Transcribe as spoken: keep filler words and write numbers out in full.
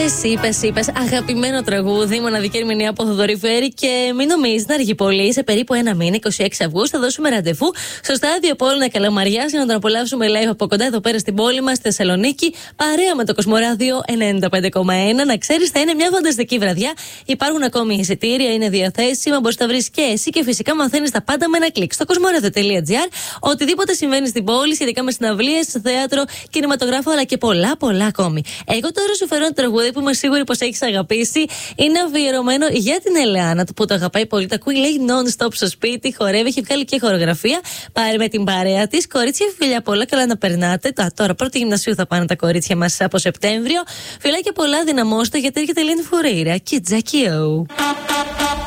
Είπες, είπες, είπες. Αγαπημένο τραγούδι, μοναδική ερμηνεία από Θοδωρή Φέρη. Και μην νομίζεις να αργεί πολύ. Σε περίπου ένα μήνα, είκοσι έξι Αυγούστου, θα δώσουμε ραντεβού στο στάδιο Πόλωνα Καλαμαριάς για να τον απολαύσουμε live από κοντά εδώ πέρα στην πόλη μας, στη Θεσσαλονίκη, παρέα με το Κοσμοράδιο ενενήντα πέντε κόμμα ένα. Να ξέρεις, θα είναι μια φανταστική βραδιά. Υπάρχουν ακόμη εισιτήρια, είναι διαθέσιμα. Μπορείς να τα βρεις και εσύ και φυσικά μαθαίνεις τα πάντα με ένα κλικ στο κοσμοράδιο τελεία τζι άρ. Οτιδήποτε συμβαίνει στην πόλη σχετικά με συναυλίες, θέατρο, κινηματογράφο αλλά και πολλά πολλά ακόμη. Εγώ τώρα σου φέρω ένα τραγούδι που είμαι σίγουρη πως έχεις αγαπήσει. Είναι αφιερωμένο για την Ελεάνα που το αγαπάει πολύ. Τα ακούει, λέει non-stop στο σπίτι, χορεύει, έχει βγάλει και χορογραφία. Πάρε με την παρέα της. Κορίτσια, φιλιά πολλά, καλά να περνάτε. Τα, τώρα πρώτη γυμνασίου θα πάνε τα κορίτσια μας από Σεπτέμβριο. Φιλάκια πολλά, δυναμώστε γιατί έρχεται η Ελένη Φουρέιρα και Τζακιό.